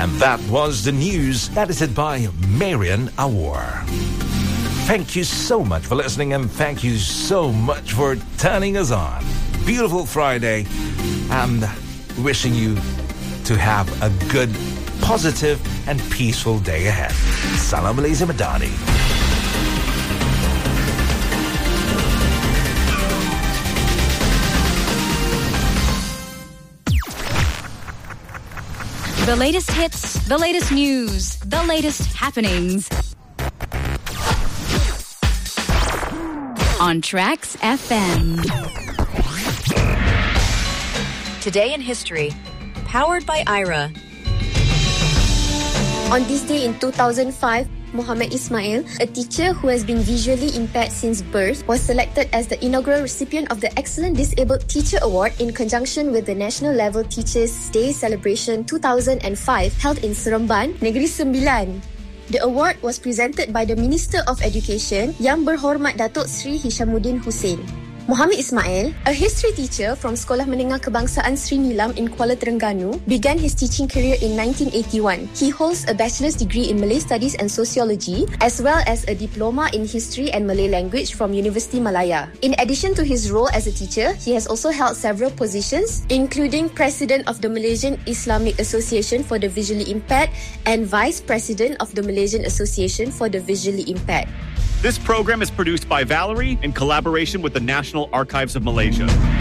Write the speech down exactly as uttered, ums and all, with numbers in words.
And that was the news that is said by Marian Awar. Thank you so much for listening, and thank you so much for turning us on. Beautiful Friday, and wishing you to have a good, positive, and peaceful day ahead. Salam Malaysia Madani. The latest hits, the latest news, the latest happenings. On Tracks F M. Today in History, powered by I R A. On this day in two thousand five, Muhammad Ismail, a teacher who has been visually impaired since birth, was selected as the inaugural recipient of the Excellent Disabled Teacher Award in conjunction with the National Level Teachers Day Celebration two thousand five held in Seremban, Negeri Sembilan. The award was presented by the Minister of Education, Yang Berhormat Datuk Sri Hishamuddin Hussein. Muhammad Ismail, a history teacher from Sekolah Menengah Kebangsaan Sri Nilam in Kuala Terengganu, began his teaching career in nineteen eighty-one. He holds a bachelor's degree in Malay Studies and Sociology, as well as a diploma in History and Malay Language from University Malaya. In addition to his role as a teacher, he has also held several positions, including President of the Malaysian Islamic Association for the Visually Impaired and Vice President of the Malaysian Association for the Visually Impaired. This program is produced by Valerie in collaboration with the National Archives of Malaysia.